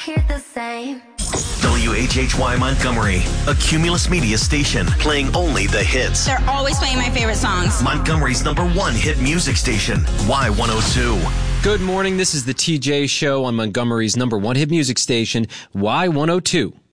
hear the same. WHHY Montgomery, a Cumulus Media station, playing only the hits. They're always playing my favorite songs. Montgomery's #1 hit music station, Y102. Good morning. This is the TJ Show on Montgomery's #1 hit music station, Y102.